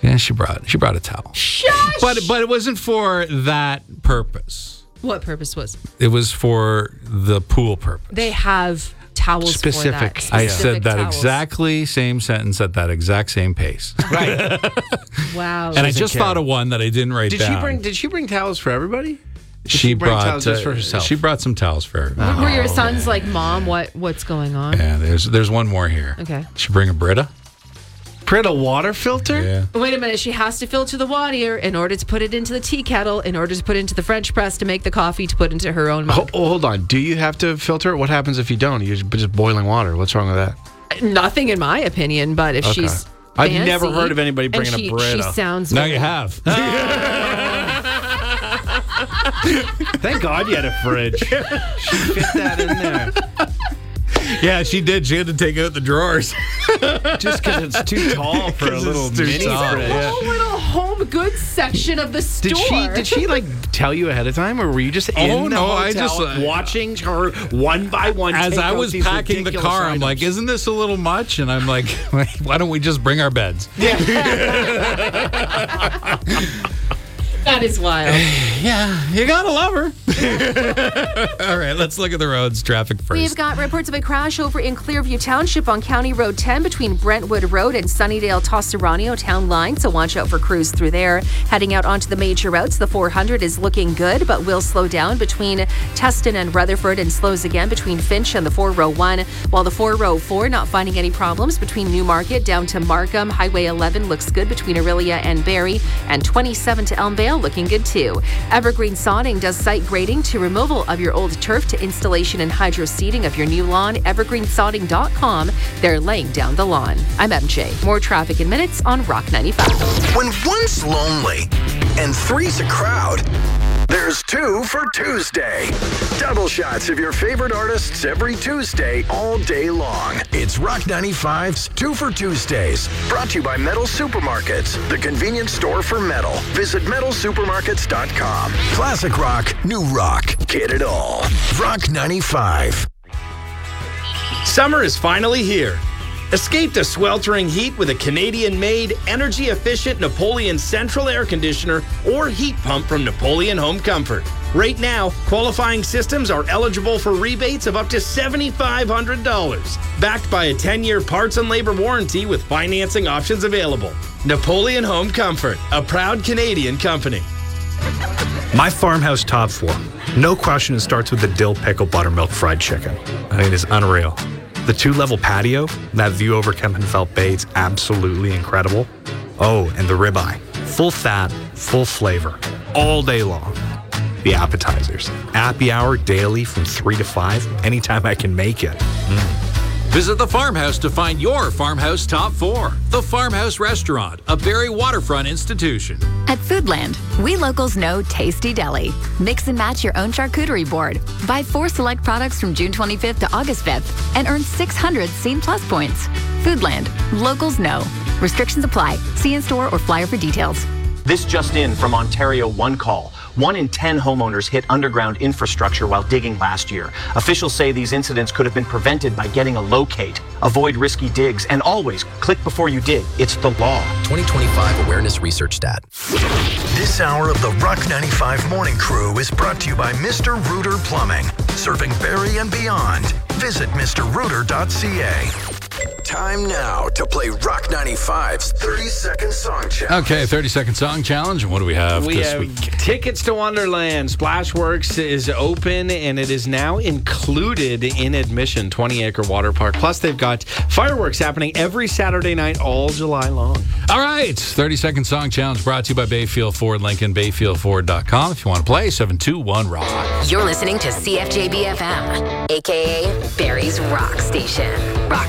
Yeah, she brought a towel. Shush! But it wasn't for that purpose. What purpose was? It was for the pool purpose. They have towels Specific. for that. I said that towels. exactly same sentence at that exact same pace. Right. Wow. And I just thought of one that I didn't write down. Did she bring towels for everybody? She bring brought towels just for herself? She brought some towels for her. Were your sons like, Mom, what's going on? Yeah, there's one more here. Okay. Did she bring a Brita? Brita water filter? Yeah. Wait a minute. She has to filter the water in order to put it into the tea kettle, in order to put it into the French press to make the coffee to put into her own mug. Hold on. Do you have to filter it? What happens if you don't? You're just boiling water. What's wrong with that? Nothing in my opinion, but if she's I've fancy, never heard of anybody and bringing a Brita. She sounds Now very- you have. Thank God you had a fridge. She fit that in there. Yeah, she did. She had to take out the drawers. Just because it's too tall for a 'Cause little it's too mini tall. fridge. Yeah. whole little home goods section of the store. Did she like tell you ahead of time, or were you just in the no, hotel I just, watching her one by one? As take I out was these packing the ridiculous car, I'm items? like, isn't this a little much? And I'm like, why don't we just bring our beds? That is wild. Yeah, you gotta love her. All right, let's look at the roads. Traffic first. We've got reports of a crash over in Clearview Township on County Road 10 between Brentwood Road and Sunnydale-Tosserano Town Line, so watch out for crews through there. Heading out onto the major routes, the 400 is looking good, but will slow down between Teston and Rutherford and slows again between Finch and the 401, while the 404 not finding any problems between Newmarket down to Markham. Highway 11 looks good between Aurelia and Barrie, and 27 to Elmvale looking good too. Evergreen Sodding does site grading to removal of your old turf to installation and hydro seeding of your new lawn. Evergreensodding.com. They're laying down the lawn. I'm MJ. More traffic in minutes on Rock 95. When one's lonely and three's a crowd, there's two for Tuesday. Double shots of your favorite artists every Tuesday, all day long. It's Rock 95's Two for Tuesdays. Brought to you by Metal Supermarkets, the convenience store for metal. Visit metalsupermarkets.com. Classic rock, new rock. Get it all. Rock 95. Summer is finally here. Escape the sweltering heat with a Canadian-made, energy-efficient Napoleon Central Air Conditioner or heat pump from Napoleon Home Comfort. Right now, qualifying systems are eligible for rebates of up to $7,500. Backed by a 10-year parts and labor warranty with financing options available. Napoleon Home Comfort, a proud Canadian company. My Farmhouse Top 4. No question it starts with the dill pickle buttermilk fried chicken. I mean, it's unreal. The 2-level patio, that view over Kempenfelt Bay, it's absolutely incredible. Oh, and the ribeye. Full fat, full flavor, all day long. The appetizers. Happy hour daily from 3 to 5, anytime I can make it. Visit the Farmhouse to find your Farmhouse Top 4. The Farmhouse Restaurant, a Barrie waterfront institution. At Foodland, we locals know Tasty Deli. Mix and match your own charcuterie board. Buy 4 select products from June 25th to August 5th and earn 600 Scene Plus points. Foodland, locals know. Restrictions apply. See in store or flyer for details. This just in from Ontario One Call. 1 in 10 homeowners hit underground infrastructure while digging last year. Officials say these incidents could have been prevented by getting a locate. Avoid risky digs and always click before you dig. It's the law. 2025 Awareness Research Stat. This hour of the Rock 95 Morning Crew is brought to you by Mr. Rooter Plumbing, serving Barrie and beyond. Visit mrrooter.ca. Time now to play Rock 95's 30-second song challenge. Okay, 30-second song challenge. What do we have this week? Tickets to Wonderland. Splashworks is open, and it is now included in admission. 20-acre water park. Plus, they've got fireworks happening every Saturday night all July long. All right, 30-second song challenge brought to you by Bayfield Ford Lincoln, bayfieldford.com. If you want to play, 721-ROCK. You're listening to CFJB FM, a.k.a. Barrie's Rock Station. Rock